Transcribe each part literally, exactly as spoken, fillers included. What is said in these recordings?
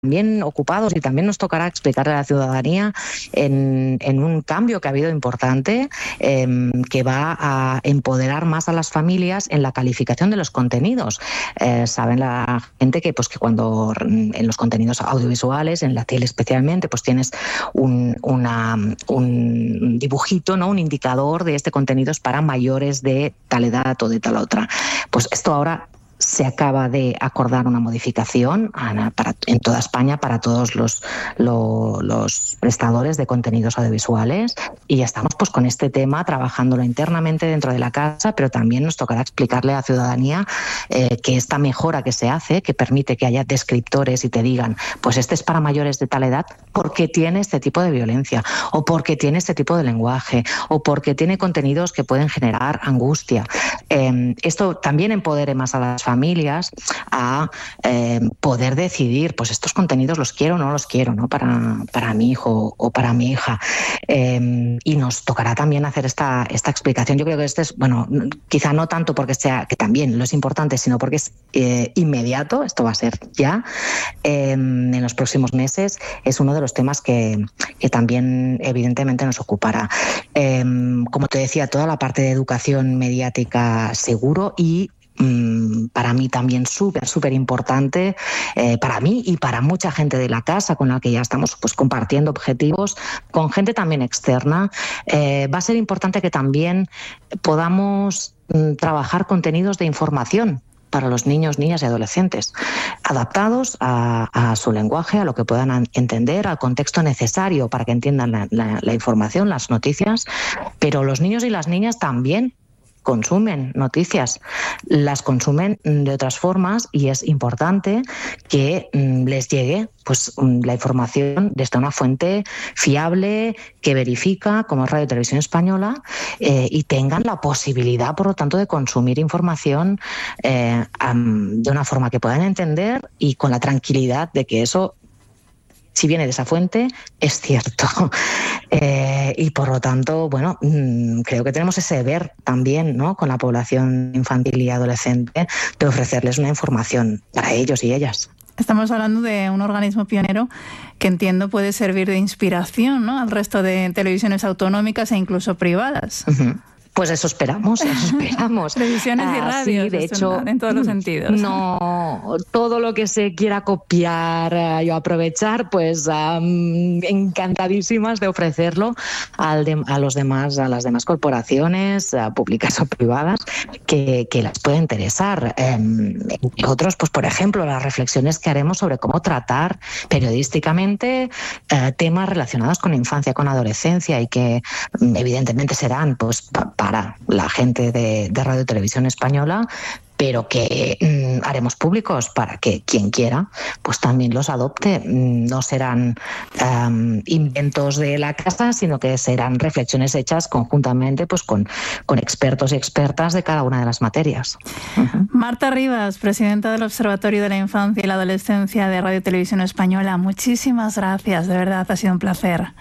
también ocupados y también nos tocará explicarle a la ciudadanía en, en un cambio que ha habido importante eh, que va a empoderar más a las familias en la calificación de los contenidos. Eh, saben la gente que, pues, que cuando en los contenidos audiovisuales, en la tele especialmente, pues tienes un, una, un dibujito, ¿no? Un indicador de este contenido es para mayores de tal edad o de tal otra. Pues esto ahora se acaba de acordar una modificación para, en toda España para todos los, lo, los prestadores de contenidos audiovisuales, y ya estamos pues con este tema trabajándolo internamente dentro de la casa, pero también nos tocará explicarle a la ciudadanía eh, que esta mejora que se hace, que permite que haya descriptores y te digan, pues este es para mayores de tal edad porque tiene este tipo de violencia, o porque tiene este tipo de lenguaje, o porque tiene contenidos que pueden generar angustia. Eh, esto también empodere más a las familias familias a eh, poder decidir, pues estos contenidos los quiero o no los quiero, ¿no? Para, para mi hijo o para mi hija. Eh, y nos tocará también hacer esta, esta explicación. Yo creo que este es, bueno, quizá no tanto porque sea, que también lo es importante, sino porque es eh, inmediato, esto va a ser ya, eh, en los próximos meses, es uno de los temas que, que también evidentemente nos ocupará. Eh, como te decía, toda la parte de educación mediática seguro y para mí también súper, súper importante, eh, para mí y para mucha gente de la casa con la que ya estamos pues compartiendo objetivos, con gente también externa. Eh, va a ser importante que también podamos mm, trabajar contenidos de información para los niños, niñas y adolescentes, adaptados a, a su lenguaje, a lo que puedan entender, al contexto necesario para que entiendan la, la, la información, las noticias, pero los niños y las niñas también consumen noticias, las consumen de otras formas y es importante que mm, les llegue pues la información desde una fuente fiable, que verifica, como es Radio Televisión Española, eh, y tengan la posibilidad, por lo tanto, de consumir información eh, um, de una forma que puedan entender y con la tranquilidad de que eso, si viene de esa fuente, es cierto. Eh, y por lo tanto, bueno, mmm, creo que tenemos ese deber también, ¿no?, con la población infantil y adolescente, de ofrecerles una información para ellos y ellas. Estamos hablando de un organismo pionero que entiendo puede servir de inspiración, ¿no?, al resto de televisiones autonómicas e incluso privadas. Uh-huh. Pues eso esperamos, eso esperamos. Televisiones y radios, ah, sí, de hecho, en todos los sentidos. No, todo lo que se quiera copiar uh, y aprovechar, pues um, encantadísimas de ofrecerlo al de, a los demás, a las demás corporaciones, uh, públicas o privadas, que, que las puede interesar. Um, entre otros, pues por ejemplo, las reflexiones que haremos sobre cómo tratar periodísticamente uh, temas relacionados con la infancia, con la adolescencia, y que um, evidentemente serán, pues, pa- para la gente de, de Radio Televisión Española, pero que mmm, haremos públicos para que quien quiera pues también los adopte. No serán um, inventos de la casa, sino que serán reflexiones hechas conjuntamente pues con, con expertos y expertas de cada una de las materias. Uh-huh. Marta Rivas, presidenta del Observatorio de la Infancia y la Adolescencia de Radio Televisión Española, muchísimas gracias, de verdad ha sido un placer.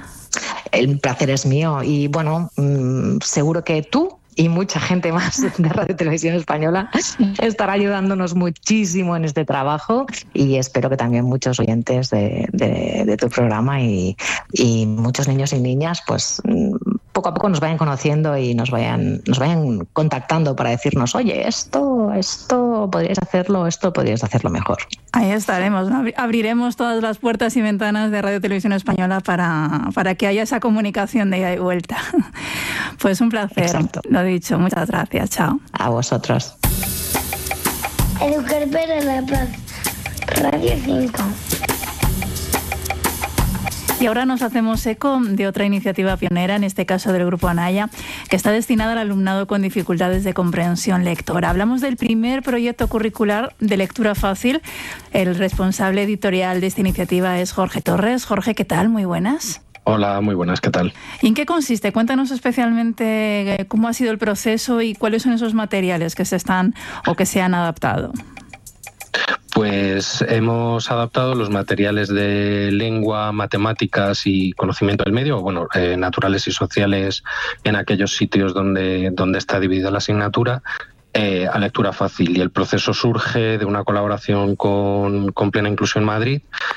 El placer es mío y bueno, mmm, seguro que tú y mucha gente más de Radio Televisión Española estará ayudándonos muchísimo en este trabajo, y espero que también muchos oyentes de, de, de tu programa y, y muchos niños y niñas pues poco a poco nos vayan conociendo y nos vayan, nos vayan contactando para decirnos, oye, esto, esto podríais hacerlo, esto podríais hacerlo mejor. Ahí estaremos, ¿no? Abriremos todas las puertas y ventanas de Radio Televisión Española para, para que haya esa comunicación de ida y vuelta. Pues un placer. Exacto. Lo dicho, muchas gracias, chao. A vosotros. Educar para la paz, Radio cinco. Y ahora nos hacemos eco de otra iniciativa pionera, en este caso del Grupo Anaya, que está destinada al alumnado con dificultades de comprensión lectora. Hablamos del primer proyecto curricular de lectura fácil. El responsable editorial de esta iniciativa es Jorge Torres. Jorge, ¿qué tal? Muy buenas. Hola, muy buenas, ¿qué tal? ¿Y en qué consiste? Cuéntanos especialmente cómo ha sido el proceso y cuáles son esos materiales que se están o que se han adaptado. Pues hemos adaptado los materiales de lengua, matemáticas y conocimiento del medio, bueno, eh, naturales y sociales en aquellos sitios donde, donde está dividida la asignatura, eh, a Lectura Fácil. Y el proceso surge de una colaboración con, con Plena Inclusión Madrid,